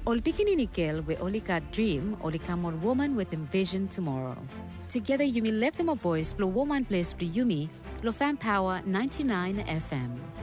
Ol Bikini Kel we Olika dream, Olika more woman with envision tomorrow. Together you may lift them a voice, blow woman place for Yumi, Lo Fan Power 99 FM.